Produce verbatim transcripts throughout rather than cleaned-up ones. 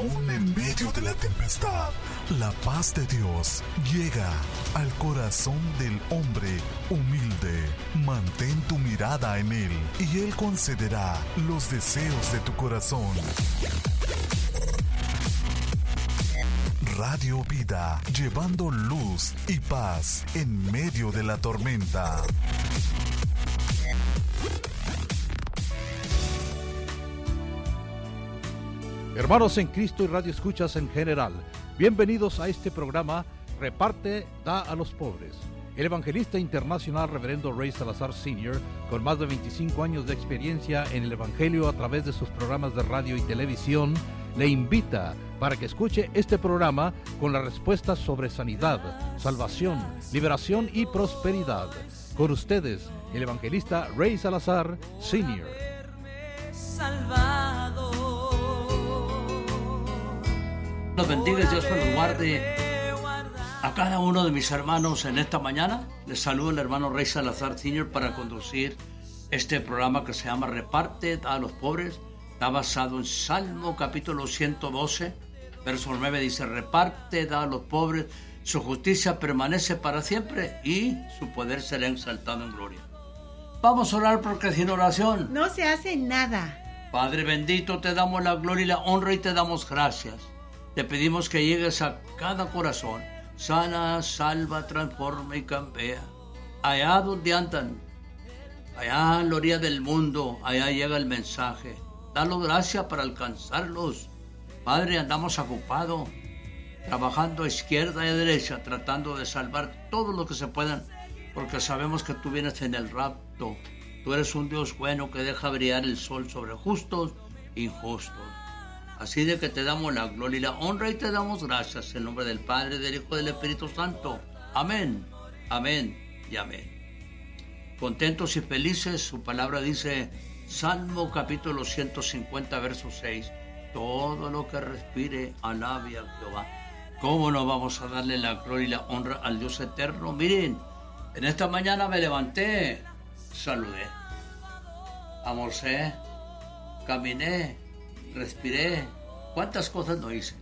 Aún en medio de la tempestad, la paz de Dios llega al corazón del hombre humilde. Mantén tu mirada en Él y Él concederá los deseos de tu corazón. Radio Vida, llevando luz y paz en medio de la tormenta. Hermanos en Cristo y Radio Escuchas en general, bienvenidos a este programa Reparte, da a los pobres. El evangelista internacional Reverendo Ray Salazar senior, con más de veinticinco años de experiencia en el evangelio a través de sus programas de radio y televisión, le invita para que escuche este programa con las respuestas sobre sanidad, salvación, liberación y prosperidad. Con ustedes, el evangelista Ray Salazar senior. Los bendiga y Dios me los guarde a cada uno de mis hermanos en esta mañana. Les saludo el hermano Ray Salazar senior para conducir este programa que se llama Reparte, da a los pobres. Está basado en Salmo capítulo ciento doce, verso nueve, dice: reparte, da a los pobres, su justicia permanece para siempre y su poder será exaltado en gloria. Vamos a orar porque sin oración no se hace nada. Padre bendito, te damos la gloria y la honra y te damos gracias. Te pedimos que llegues a cada corazón, sana, salva, transforma y cambia. Allá donde andan, allá en la orilla del mundo, allá llega el mensaje. Danos gracias para alcanzarlos. Padre, andamos ocupados, trabajando a izquierda y a derecha, tratando de salvar todo lo que se puedan, porque sabemos que tú vienes en el rapto. Tú eres un Dios bueno que deja brillar el sol sobre justos e injustos. Así de que te damos la gloria y la honra y te damos gracias en nombre del Padre, del Hijo y del Espíritu Santo. Amén, amén y amén. Contentos y felices, su palabra dice, Salmo capítulo ciento cincuenta, verso seis, todo lo que respire, alabe a Jehová. ¿Cómo no vamos a darle la gloria y la honra al Dios eterno? Miren, en esta mañana me levanté, saludé, almorcé, caminé, respiré, cuántas cosas no hice.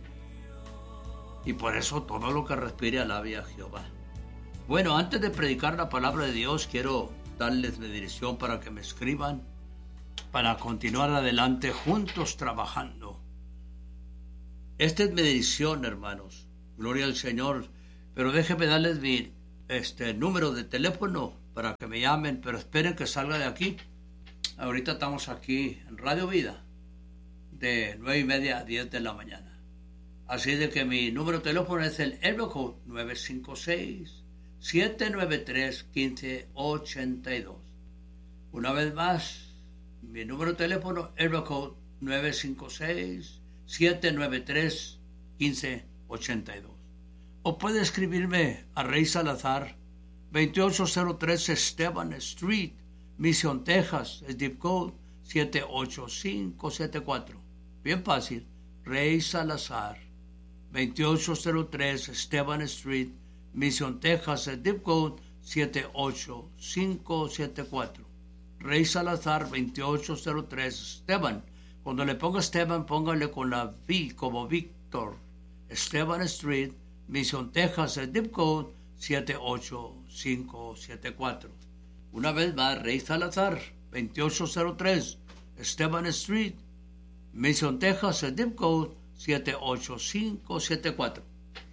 Y por eso todo lo que respire, alabe a Jehová. Bueno, antes de predicar la palabra de Dios, quiero darles la dirección para que me escriban, para continuar adelante juntos trabajando. Esta es mi dirección, hermanos. Gloria al Señor. Pero déjenme darles mi este, número de teléfono para que me llamen, pero esperen que salga de aquí. Ahorita estamos aquí en Radio Vida, de nueve y media a diez de la mañana. Así de que mi número de teléfono es el area code nueve cinco seis, siete nueve tres, uno cinco ocho dos. Una vez más, mi número de teléfono, area code nueve cinco seis, siete nueve tres, uno cinco ocho dos. O puede escribirme a Ray Salazar, veintiocho cero tres Esteban Street, Mission, Texas, zip code siete ocho cinco siete cuatro. Bien fácil, Ray Salazar, veintiocho cero tres Esteban Street, Mission, Texas, zip code siete ocho cinco siete cuatro. Ray Salazar, veintiocho cero tres Esteban. Cuando le ponga Esteban, póngale con la V como Víctor. Esteban Street, Mission, Texas, zip code siete ocho cinco siete cuatro. Una vez más, Ray Salazar, veintiocho cero tres Esteban Street, Mission, Texas, zip code siete ocho cinco siete cuatro.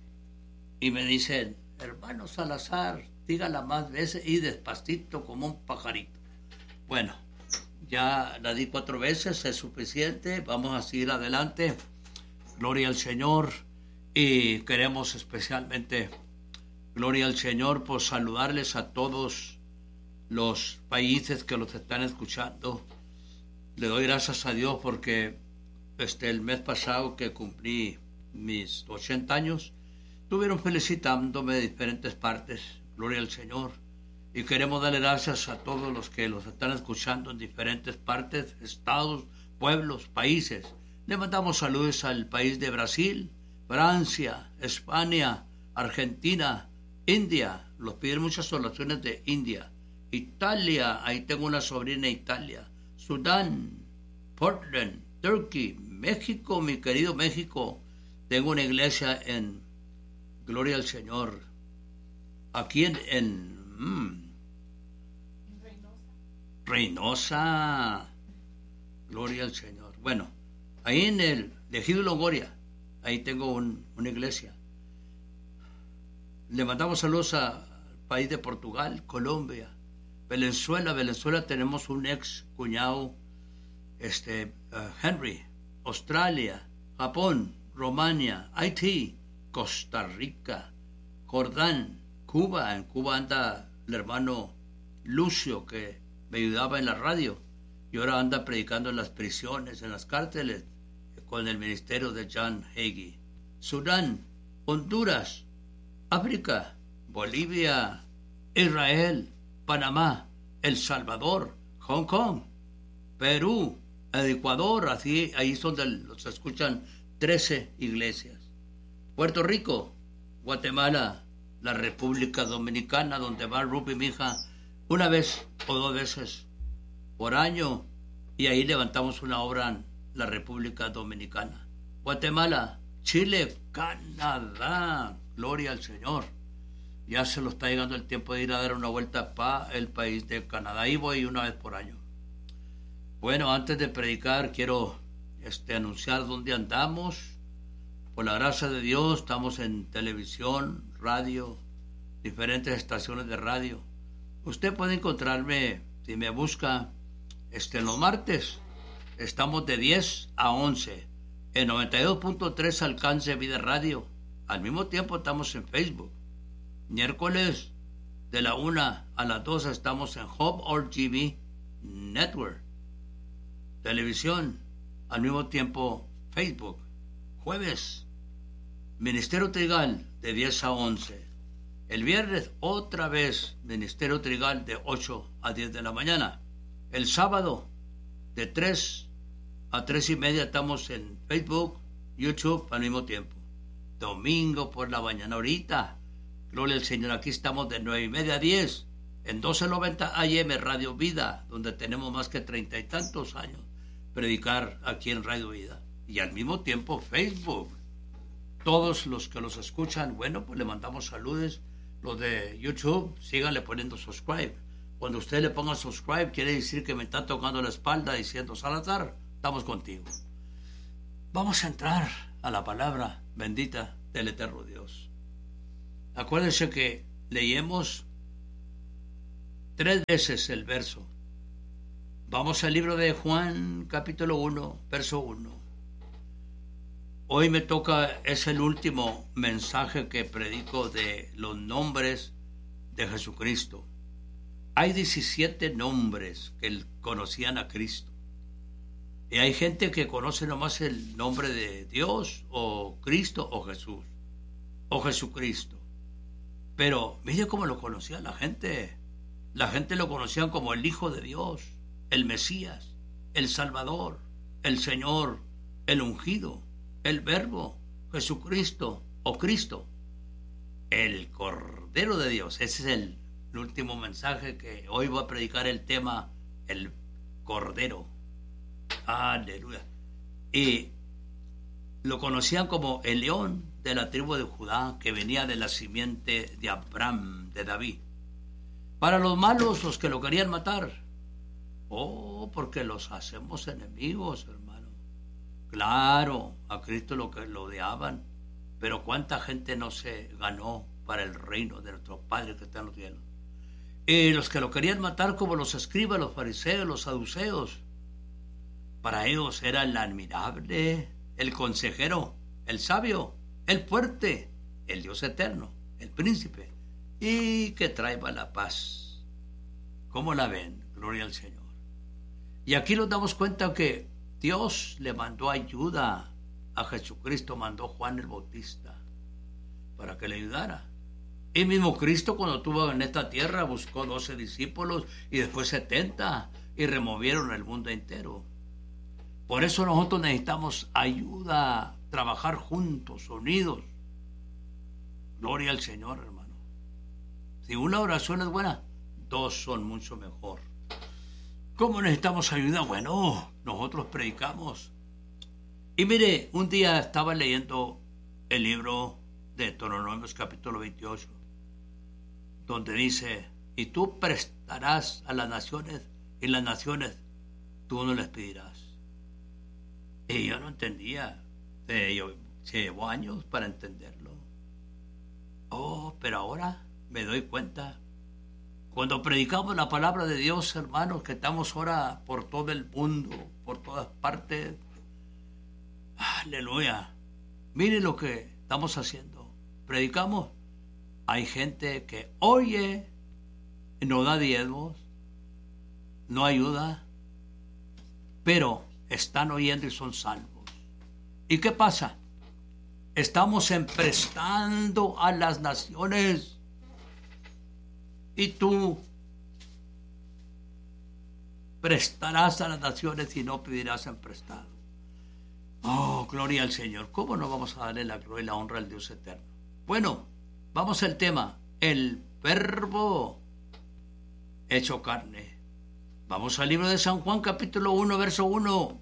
Y me dicen, hermano Salazar, dígala más veces y despacito como un pajarito. Bueno, ya la di cuatro veces, es suficiente, vamos a seguir adelante. Gloria al Señor. Y queremos especialmente, gloria al Señor, por saludarles a todos los países que los están escuchando. Le doy gracias a Dios porque este, el mes pasado que cumplí mis ochenta años, estuvieron felicitándome de diferentes partes. Gloria al Señor. Y queremos darle gracias a todos los que los están escuchando en diferentes partes, estados, pueblos, países. Le mandamos saludos al país de Brasil, Francia, España, Argentina, India. Los piden muchas oraciones de India. Italia, ahí tengo una sobrina en Italia. Sudán, Portland, Turkey, México, mi querido México. Tengo una iglesia en, gloria al Señor, aquí en, en mmm, Reynosa. Reynosa, gloria al Señor. Bueno, ahí en el Ejido Longoria, ahí tengo un, una iglesia. Le mandamos saludos al país de Portugal, Colombia, Venezuela. Venezuela tenemos un ex cuñado, este, uh, Henry, Australia, Japón, Rumania, Haití, Costa Rica, Jordán, Cuba. En Cuba anda el hermano Lucio, que me ayudaba en la radio, y ahora anda predicando en las prisiones, en las cárceles, con el ministerio de John Hagee. Sudán, Honduras, África, Bolivia, Israel, Panamá, El Salvador, Hong Kong, Perú, el Ecuador, así, ahí es donde los escuchan trece iglesias. Puerto Rico, Guatemala, la República Dominicana, donde va Ruby, mi hija, una vez o dos veces por año, y ahí levantamos una obra en la República Dominicana. Guatemala, Chile, Canadá, gloria al Señor. Ya se lo está llegando el tiempo de ir a dar una vuelta para el país de Canadá. Ahí voy una vez por año. Bueno, antes de predicar, quiero este, anunciar dónde andamos. Por la gracia de Dios, estamos en televisión, radio, diferentes estaciones de radio. Usted puede encontrarme, si me busca, este, en los martes. Estamos de diez a once en noventa y dos punto tres Alcance Vida Radio. Al mismo tiempo estamos en Facebook. Miércoles de la una a las dos estamos en Hope R T V Network. Televisión, al mismo tiempo Facebook. Jueves, Ministerio Trigal de diez a once. El viernes, otra vez, Ministerio Trigal de ocho a diez de la mañana. El sábado, de tres a tres y media estamos en Facebook, YouTube al mismo tiempo. Domingo por la mañana, ahorita, gloria al Señor, aquí estamos de nueve y media a diez en doce noventa A M Radio Vida, donde tenemos más que treinta y tantos años predicar aquí en Radio Vida. Y al mismo tiempo Facebook. Todos los que los escuchan, bueno, pues le mandamos saludos. Los de YouTube, síganle poniendo subscribe. Cuando usted le ponga subscribe, quiere decir que me está tocando la espalda diciendo, Salazar, estamos contigo. Vamos a entrar a la palabra bendita del eterno Dios. Acuérdense que leemos tres veces el verso. Vamos al libro de Juan, capítulo uno, verso uno. Hoy me toca, es el último mensaje que predico de los nombres de Jesucristo. Hay diecisiete nombres que conocían a Cristo. Y hay gente que conoce nomás el nombre de Dios, o Cristo, o Jesús, o Jesucristo. Pero mire cómo lo conocía la gente. La gente lo conocían como el Hijo de Dios, el Mesías, el Salvador, el Señor, el ungido, el Verbo, Jesucristo o Cristo, el Cordero de Dios. Ese es el, el último mensaje que hoy voy a predicar, el tema, el Cordero. Aleluya. Y lo conocían como el león de la tribu de Judá, que venía de la simiente de Abraham, de David. Para los malos, los que lo querían matar. Oh, porque los hacemos enemigos, hermano. Claro, a Cristo lo que lo odiaban, pero cuánta gente no se ganó para el reino de nuestro Padre que está en los cielos. Y los que lo querían matar, como los escribas, los fariseos, los saduceos, para ellos era el admirable, el consejero, el sabio, el fuerte, el Dios eterno, el príncipe, y que traiga la paz. ¿Cómo la ven? Gloria al Señor. Y aquí nos damos cuenta que Dios le mandó ayuda a Jesucristo, mandó Juan el Bautista para que le ayudara. Y mismo Cristo, cuando estuvo en esta tierra, buscó doce discípulos y después setenta, y removieron el mundo entero. Por eso nosotros necesitamos ayuda, trabajar juntos, unidos. Gloria al Señor, hermano. Si una oración es buena, dos son mucho mejor. ¿Cómo necesitamos ayuda? Bueno, nosotros predicamos. Y mire, un día estaba leyendo el libro de Deuteronomios capítulo veintiocho, donde dice, y tú prestarás a las naciones, y las naciones tú no les pedirás. Y yo no entendía, se llevó años para entenderlo. Oh, pero ahora me doy cuenta, cuando predicamos la palabra de Dios, hermanos, que estamos ahora por todo el mundo, por todas partes, aleluya, mire lo que estamos haciendo, predicamos, hay gente que oye, no da diezmos, no ayuda, pero están oyendo y son salvos. ¿Y qué pasa? Estamos emprestando a las naciones. Y tú prestarás a las naciones y no pedirás en prestado. Oh, gloria al Señor. ¿Cómo no vamos a darle la gloria y la honra al Dios eterno? Bueno, vamos al tema. El verbo hecho carne. Vamos al libro de San Juan, capítulo uno, verso uno.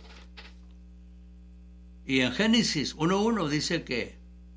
Y en Génesis uno uno dice que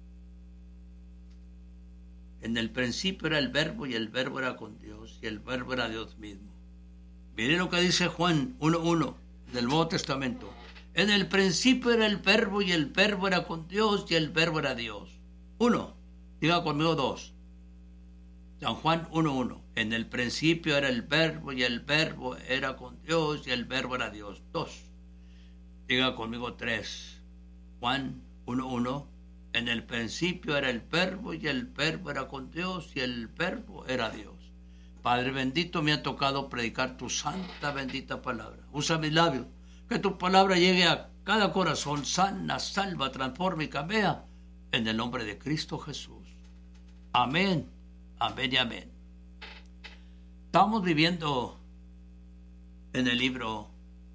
en el principio era el verbo y el verbo era con Dios y el verbo era Dios mismo. Miren lo que dice Juan uno uno del Nuevo Testamento. En el principio era el verbo y el verbo era con Dios y el verbo era Dios. Uno, diga conmigo dos. San Juan uno uno. En el principio era el verbo y el verbo era con Dios y el verbo era Dios. Dos. Diga conmigo tres. Juan uno uno. En el principio era el verbo y el verbo era con Dios y el verbo era Dios. Padre bendito, me ha tocado predicar tu santa bendita palabra. Usa mis labios, que tu palabra llegue a cada corazón, sana, salva, transforma y cambia, en el nombre de Cristo Jesús. Amén, amén y amén. Estamos viviendo en el libro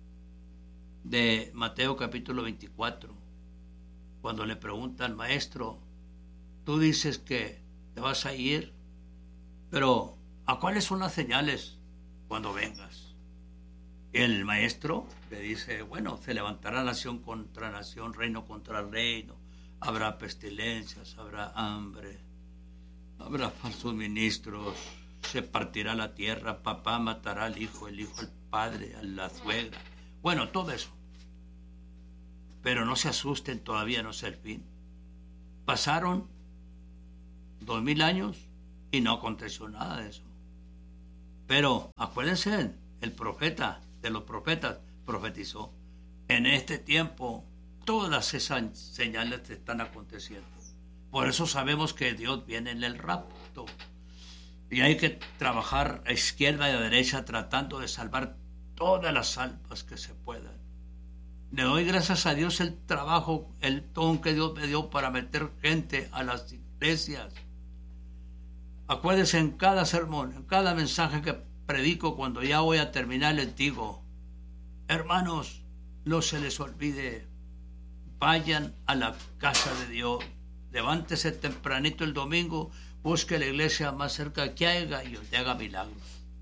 de Mateo capítulo veinticuatro. Cuando le pregunta al maestro, tú dices que te vas a ir, pero ¿a cuáles son las señales cuando vengas? El maestro le dice, bueno, se levantará nación contra nación, reino contra reino, habrá pestilencias, habrá hambre, habrá falsos ministros, se partirá la tierra, papá matará al hijo, el hijo al padre, a la suegra, bueno, todo eso. Pero no se asusten, todavía no es el fin. Pasaron dos mil años y no aconteció nada de eso. Pero acuérdense, el profeta de los profetas profetizó. En este tiempo todas esas señales están aconteciendo. Por eso sabemos que Dios viene en el rapto. Y hay que trabajar a izquierda y a derecha tratando de salvar todas las almas que se puedan. Le doy gracias a Dios el trabajo, el don que Dios me dio para meter gente a las iglesias. Acuérdense, en cada sermón, en cada mensaje que predico, cuando ya voy a terminar, les digo, hermanos, no se les olvide, vayan a la casa de Dios, levántese tempranito el domingo, busque la iglesia más cerca que haya y os haga milagros.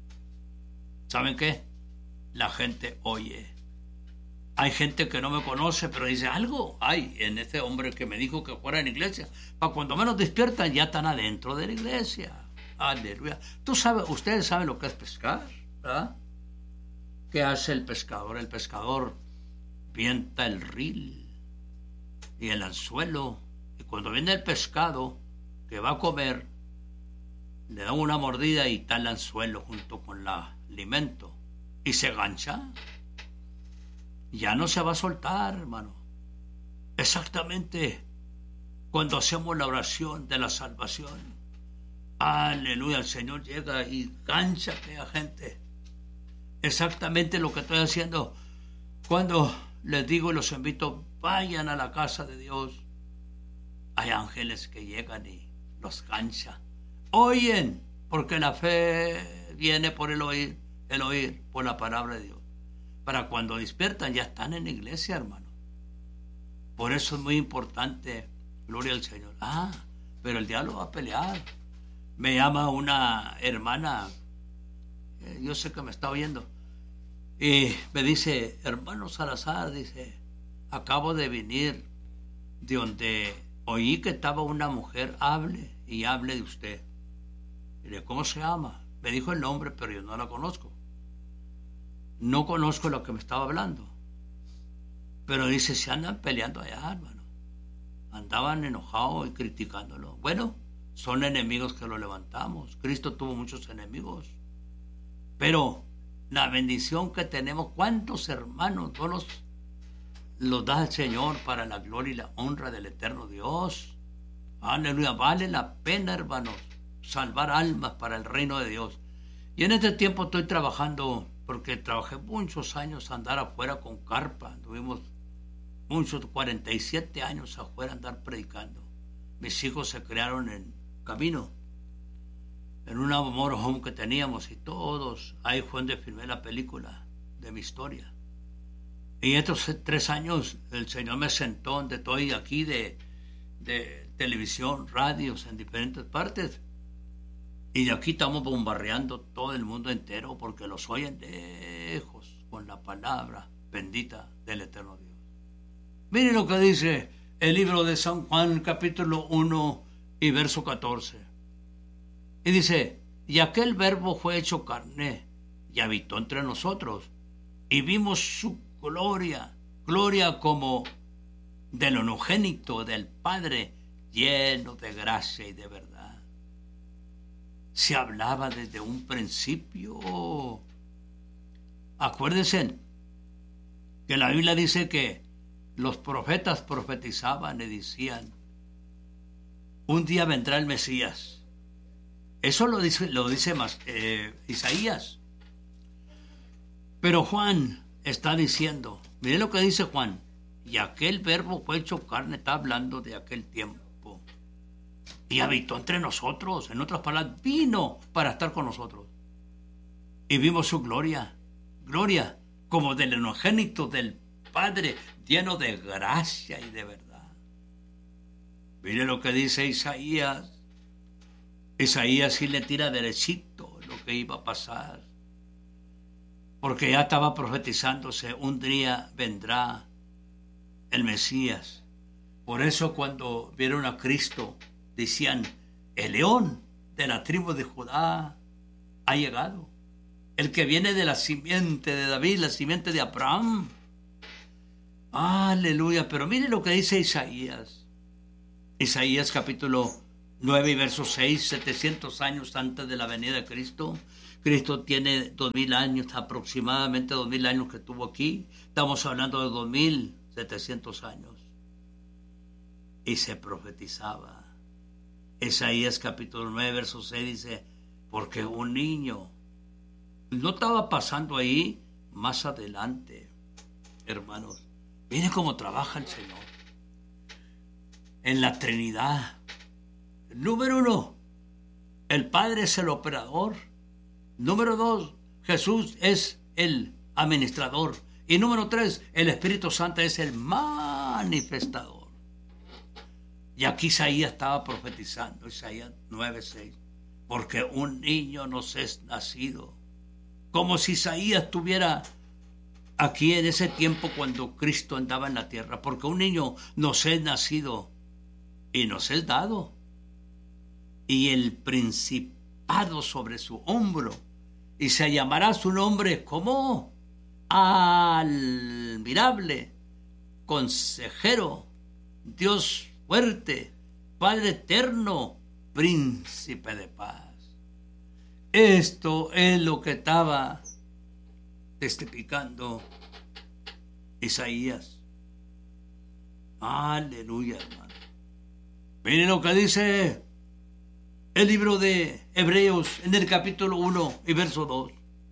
¿Saben qué? La gente oye. Hay gente que no me conoce, pero dice, algo hay en ese hombre que me dijo que fuera en la iglesia. Para cuando menos despiertan, ya están adentro de la iglesia. Aleluya. Tú sabes, ustedes saben lo que es pescar, ¿verdad? ¿Qué hace el pescador? El pescador pienta el reel y el anzuelo. Y cuando viene el pescado que va a comer, le da una mordida y está el anzuelo junto con el alimento. Y se gancha. Ya no se va a soltar, hermano. Exactamente cuando hacemos la oración de la salvación. Aleluya, el Señor llega y gancha a aquella gente. Exactamente lo que estoy haciendo cuando les digo y los invito, vayan a la casa de Dios. Hay ángeles que llegan y los ganchan. Oyen, porque la fe viene por el oír, el oír por la palabra de Dios. Para cuando despiertan ya están en la iglesia, hermano. Por eso es muy importante, gloria al Señor. Ah, pero el diablo va a pelear. Me llama una hermana, eh, yo sé que me está oyendo, y me dice, hermano Salazar, dice, acabo de venir de donde oí que estaba una mujer, hable y hable de usted. Y le, ¿cómo se llama? Me dijo el nombre, pero yo no la conozco. No conozco lo que me estaba hablando. Pero dice, se andan peleando allá, hermano. Andaban enojados y criticándolo. Bueno, son enemigos que lo levantamos. Cristo tuvo muchos enemigos. Pero la bendición que tenemos, ¿cuántos hermanos no los, los da el Señor para la gloria y la honra del eterno Dios? Aleluya, vale la pena, hermanos, salvar almas para el reino de Dios. Y en este tiempo estoy trabajando, porque trabajé muchos años a andar afuera con carpa. Tuvimos muchos, cuarenta y siete años afuera a andar predicando. Mis hijos se crearon en camino, en una motorhome que teníamos, y todos, ahí fue donde filmé la película de mi historia. Y estos tres años el Señor me sentó donde estoy aquí de, de televisión, radios en diferentes partes. Y de aquí estamos bombardeando todo el mundo entero porque los oyen lejos con la palabra bendita del eterno Dios. Miren lo que dice el libro de San Juan, capítulo uno y verso catorce. Y dice, y aquel verbo fue hecho carne y habitó entre nosotros y vimos su gloria, gloria como del unigénito del Padre, lleno de gracia y de verdad. Se hablaba desde un principio. Acuérdense que la Biblia dice que los profetas profetizaban y decían, un día vendrá el Mesías. Eso lo dice, lo dice más, eh, Isaías. Pero Juan está diciendo, miren lo que dice Juan, y aquel verbo fue hecho carne, está hablando de aquel tiempo. Y habitó entre nosotros, en otras palabras, vino para estar con nosotros. Y vimos su gloria, gloria como del unigénito del Padre, lleno de gracia y de verdad. Mire lo que dice Isaías. Isaías sí le tira derechito lo que iba a pasar. Porque ya estaba profetizándose, un día vendrá el Mesías. Por eso cuando vieron a Cristo, decían, el león de la tribu de Judá ha llegado. El que viene de la simiente de David, la simiente de Abraham. Aleluya. Pero mire lo que dice Isaías. Isaías capítulo nueve y verso seis, setecientos años antes de la venida de Cristo. Cristo tiene dos mil años, aproximadamente dos mil años que estuvo aquí. Estamos hablando de dos mil setecientos años. Y se profetizaba. Isaías capítulo nueve, verso seis dice, porque un niño, no estaba pasando ahí, más adelante, hermanos, miren cómo trabaja el Señor. En la Trinidad, número uno, el Padre es el operador. Número dos, Jesús es el administrador. Y número tres, el Espíritu Santo es el manifestador. Y aquí Isaías estaba profetizando, Isaías nueve seis, porque un niño nos es nacido. Como si Isaías estuviera aquí en ese tiempo cuando Cristo andaba en la tierra, porque un niño nos es nacido y nos es dado. Y el principado sobre su hombro, y se llamará su nombre como admirable, consejero, Dios fuerte, Padre eterno, príncipe de paz. Esto es lo que estaba testificando Isaías. Aleluya, hermano. Miren lo que dice el libro de Hebreos en el capítulo uno y verso dos.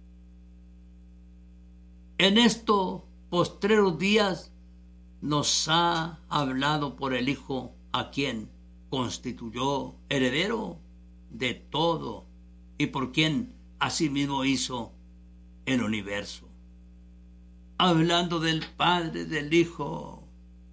En estos postreros días nos ha hablado por el Hijo, a quien constituyó heredero de todo y por quien asimismo hizo el universo. Hablando del Padre, del Hijo.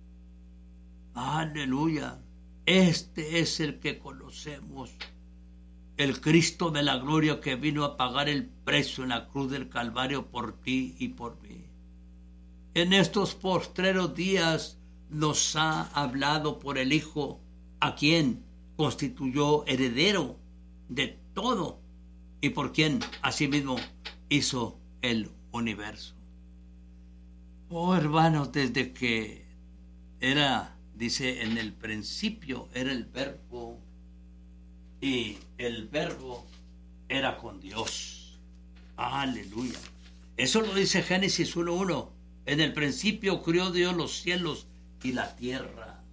Aleluya. Este es el que conocemos, el Cristo de la gloria que vino a pagar el precio en la cruz del Calvario por ti y por mí. en estos postreros días nos ha hablado por el Hijo, a quien constituyó heredero de todo y por quien asimismo hizo el universo. Oh, hermanos, desde que era, dice, en el principio era el Verbo, y el Verbo era con Dios. Aleluya. Eso lo dice Génesis uno uno. En el principio crió Dios los cielos y la tierra.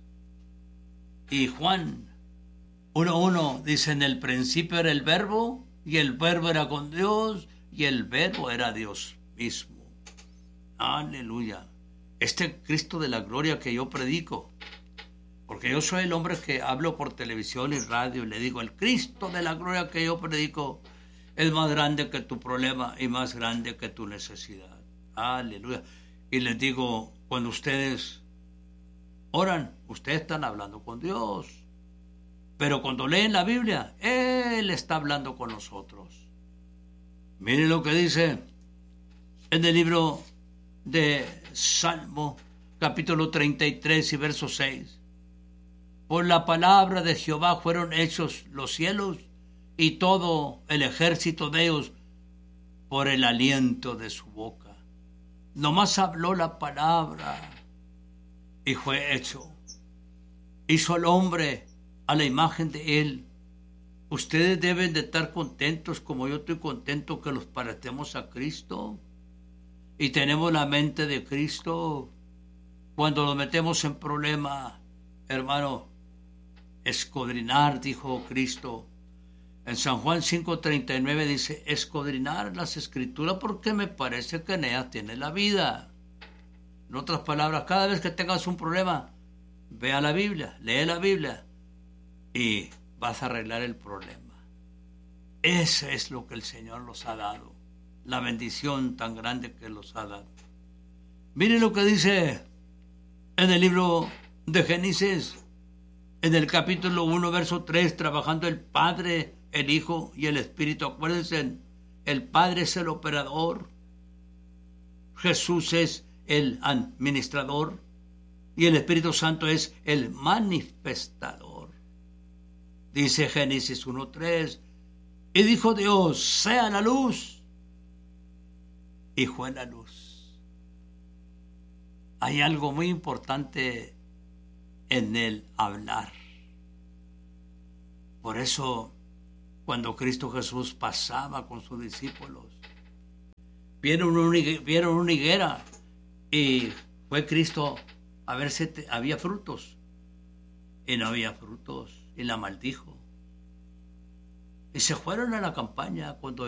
Y Juan uno uno dice, en el principio era el Verbo, y el Verbo era con Dios, y el Verbo era Dios mismo. Aleluya. Este Cristo de la gloria que yo predico, porque yo soy el hombre que hablo por televisión y radio y le digo, el Cristo de la gloria que yo predico es más grande que tu problema y más grande que tu necesidad. Aleluya. Y les digo, cuando ustedes oran, ustedes están hablando con Dios. Pero cuando leen la Biblia, Él está hablando con nosotros. Miren lo que dice en el libro de Salmo, capítulo treinta y tres y verso seis. Por la palabra de Jehová fueron hechos los cielos y todo el ejército de ellos por el aliento de su boca. Nomás habló la palabra y fue hecho. Hizo al hombre a la imagen de él. Ustedes deben de estar contentos como yo estoy contento que los parecemos a Cristo y tenemos la mente de Cristo. Cuando nos metemos en problema, hermano, escudrinar, dijo Cristo. En San Juan cinco treinta y nueve dice, escudrinar las Escrituras porque me parece que en ellas tiene la vida. En otras palabras, cada vez que tengas un problema, ve a la Biblia, lee la Biblia y vas a arreglar el problema. Ese es lo que el Señor nos ha dado, la bendición tan grande que nos ha dado. Mire lo que dice en el libro de Génesis, en el capítulo uno, verso tres, trabajando el Padre, el Hijo y el Espíritu. Acuérdense, el Padre es el operador, Jesús es el administrador y el Espíritu Santo es el manifestador. Dice Génesis uno tres, y dijo Dios, sea la luz, y fue la luz. Hay algo muy importante en el hablar. Por eso, cuando Cristo Jesús pasaba con sus discípulos, vieron una, vieron una higuera y fue Cristo a ver si te, había frutos. Y no había frutos y la maldijo. Y se fueron a la campaña cuando